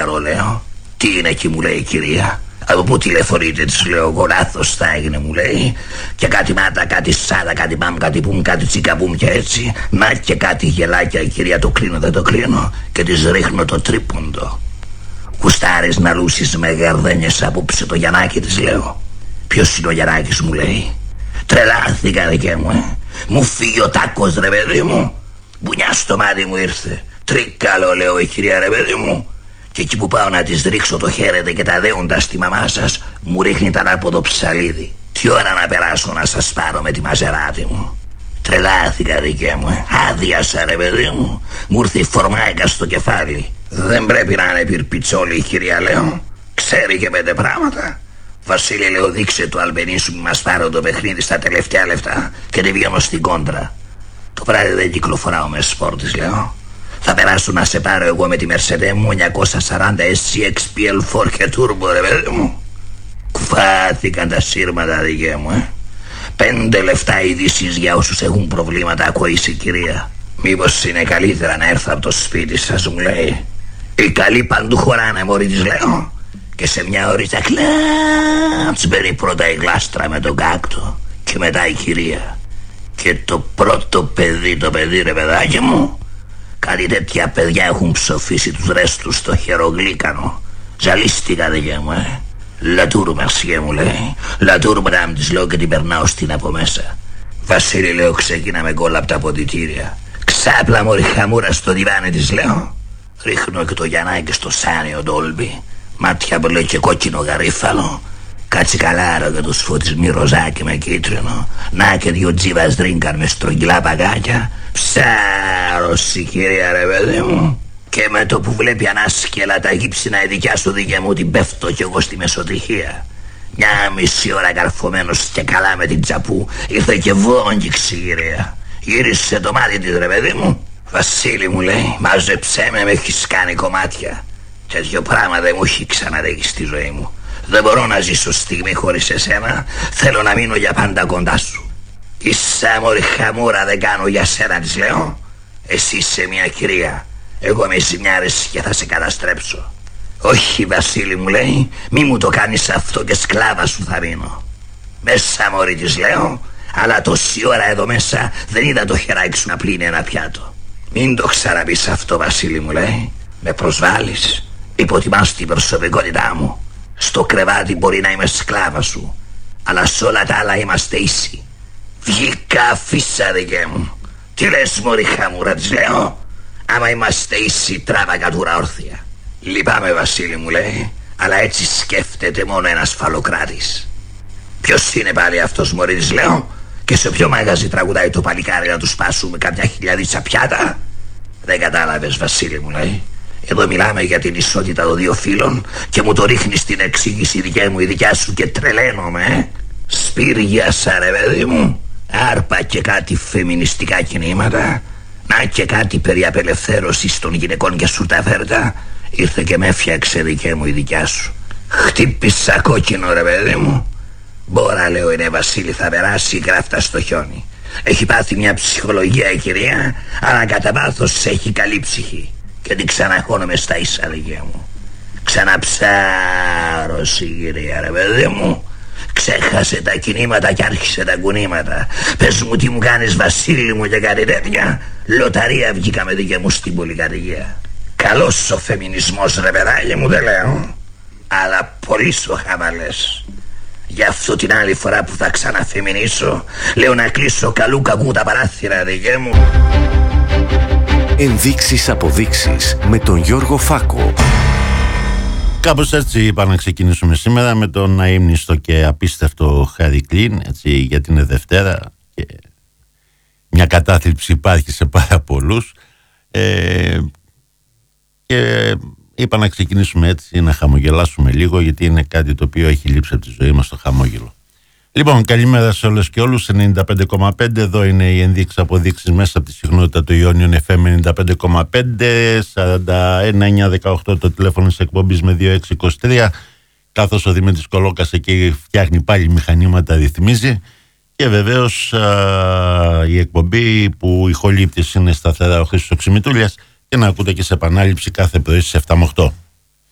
παρακαλώ, λέω. Τι είναι εκεί, μου λέει η κυρία. Από πού τηλεφωνείτε, της λέω εγώ, λάθος θα έγινε, μου λέει. Και κάτι μάτα, κάτι σάτα, κάτι μάμ, κάτι πουμ, κάτι τσικαπουμ και έτσι. Να και κάτι γελάκια, η κυρία, το κλείνω, δεν το κλείνω. Και της ρίχνω το τρίποντο. Κουστάρεις να λούσεις με γαρδένιες απόψε το Γιαννάκη, της λέω. Ποιος είναι ο Γιαννάκης, μου λέει. Τρελάθηκα, δικέ μου, Μου φύγει ο τάκος, ρε παιδί μου. Μπουνιά στο μάτι μου ήρθε. Τρίκαλο, λέω, η κυρία, ρε παιδί μου. Και εκεί που πάω να της ρίξω το χαίρετε και τα δέοντα στη μαμά σας, μου ρίχνει τα ανάποδο ψαλίδι. Τι ώρα να περάσω να σας πάρω με τη μαζεράτη μου. Τρελάθηκα, δικέ μου, Άδειασα, ρε παιδί μου. Μου ήρθε η φορμάικα στο κεφάλι. Δεν πρέπει να είναι πυρπιτσόλη η κυρία, λέω. Ξέρει και 5 πράγματα. Βασίλη, λέω, δείξε το Αλμπενίσου, μη μας πάρω το παιχνίδι στα τελευταία λεφτά και δεν βγαίνω στην κόντρα. Το βράδυ δεν κυκλοφοράω με σπορ, της λέω. Θα περάσω να σε πάρω εγώ με τη Mercedes μου 940 SCX PL4 και turbo, ρε παιδί μου. Κουφάθηκαν τα σύρματα, δικέ μου, 5 λεφτά ειδήσεις για όσους έχουν προβλήματα, ακούεις η κυρία. Μήπως είναι καλύτερα να έρθω από το σπίτι σας, μου λέει. Οι καλοί παντού χωράνε, μωρή, της λέω. Και σε μια ωρίτσα κλάτς μπαίνει πρώτα η γλάστρα με τον κάκτο και μετά η κυρία. Και το πρώτο παιδί, ρε παιδάκι μου, κάτι τέτοια παιδιά έχουν ψοφήσει τους ρέστους στο χερογλύκανο. Ζαλίστηκα, δικέ μου, Λατούρ μερσιέ, μου λέει. Λατούρ μπραμ, της λέω και την περνάω στην από μέσα. Βασίλη, λέω, ξεκίνα με κόλλα απ' τα ποντιτήρια. Ξάπλα, μωρή χαμούρα στο διβάνι, της λέω. Ρίχνω και το Γιαννάκη στο σάνιο ντόλμπι. Μάτια μπλε και κόκκινο γαρίφαλο. Κάτσε καλάρο και το σφωτισμί ροζάκι με κίτρινο. Να και 2 τζίβας δρίνκαν με στρογγυλά παγάκια. Ψάρωση, κυρία, ρε παιδί μου. Και με το που βλέπει ανάσκελα τα γύψινα η δικιά σου, δικιά μου, την πέφτω κι εγώ στη μεσοτυχία. Μια μισή ώρα καρφωμένος και καλά με την τσαπού, ήρθε και βόγγιξη, κυρία. Γύρισε το μάτι της, ρε παιδί μου. Βασίλη, μου λέει, μάζεψέ με έχεις κάνει κομμάτια. Τέτοιο πράγμα δεν μου έχει ξαναδέχει στη ζωή μου. Δεν μπορώ να ζήσω στιγμή χωρίς εσένα. Θέλω να μείνω για πάντα κοντά σου. Ίσα, μωρή χαμούρα, δεν κάνω για σένα, της λέω. Εσύ είσαι μια κυρία. Εγώ είμαι ζημιάρης και θα σε καταστρέψω. Όχι, Βασίλη, μου λέει, μη μου το κάνεις αυτό και σκλάβα σου θα μείνω. Μέσα, μωρή, της λέω. Αλλά τόση ώρα εδώ μέσα δεν είδα το χεράκι σου να πλύνει ένα πιάτο. Μην το ξαναπείς αυτό, Βασίλη, μου λέει. Με προσβάλλεις. Υποτιμάς την προσωπικότητά μου. Στο κρεβάτι μπορεί να είμαι σκλάβα σου, αλλά σε όλα τα άλλα είμαστε ίσοι. Βγήκα, αφήσα, δικέ μου. Τι λες, μωρή χαμούρα, της λέω. Άμα είμαστε ίσοι, τράβα κατούρα όρθια. Λυπάμαι, Βασίλη, μου λέει, αλλά έτσι σκέφτεται μόνο ένας φαλοκράτης. Ποιος είναι πάλι αυτός, μωρή, της λέω. Και σε ποιο μαγαζί τραγουδάει το παλικάρι να του σπάσουμε κάποια χιλιαδίτσα πιάτα. Δεν κατάλαβες, Βασίλη, μου λέει. Εδώ μιλάμε για την ισότητα των 2 φύλων και μου το ρίχνει στην εξήγηση δικιά μου η δικιά σου και τρελαίνομαι. Σπήριασα, ρε παιδί μου. Άρπα και κάτι φεμινιστικά κινήματα. Να και κάτι περί απελευθέρωσης των γυναικών και σουρταφέρτα. Ήρθε και με έφτιαξε, δικέ μου, η δικιά σου. Χτύπησα κόκκινο, ρε παιδί μου. Μπόρα, λέω, είναι, Βασίλη, θα περάσει η γράφτα στο χιόνι. Έχει πάθει μια ψυχολογία η κυρία, αλλά κατά βάθος έχει καλή ψυχή. Και την ξαναχώνομαι στα ίσα, δικιά μου. Ξαναψάρωση, κυρία, ρε παιδί μου. Ξέχασε τα κινήματα και άρχισε τα κουνήματα. Πες μου τι μου κάνεις, Βασίλη μου, και κάτι τέτοια. Λοταρία βγήκα με δικιά μου στην πολυκατοικία. Καλός ο φεμινισμός, ρε παιδάκι μου, δεν λέω. Αλλά πολύ σου χαβαλές. Γι' αυτό την άλλη φορά που θα ξαναφεμινήσω, λέω να κλείσω καλού κακού τα παράθυρα, δικέ μου. Ενδείξεις αποδείξεις με τον Γιώργο Φάκο. Κάπως έτσι είπα να ξεκινήσουμε σήμερα με τον αείμνηστο και απίστευτο Χάρι Κλίν, έτσι, γιατί είναι Δευτέρα και μια κατάθλιψη υπάρχει σε πάρα πολλούς, και είπα να ξεκινήσουμε έτσι, να χαμογελάσουμε λίγο, γιατί είναι κάτι το οποίο έχει λείψει από τη ζωή μας, το χαμόγελο. Λοιπόν, καλημέρα σε όλες και όλους. 95,5 εδώ είναι οι ενδείξεις αποδείξεις μέσα από τη συχνότητα του Ιόνιον FM 95,5, 41-918 το τηλέφωνο της εκπομπής με 2623, καθώς ο Δημήτρης Κολόκας εκεί φτιάχνει πάλι μηχανήματα, ρυθμίζει, και βεβαίως η εκπομπή που ηχολήπτης είναι σταθερά ο Χρήστος Ξημητούλιας και να ακούτε και σε επανάληψη κάθε πρωί στις 7 με 8.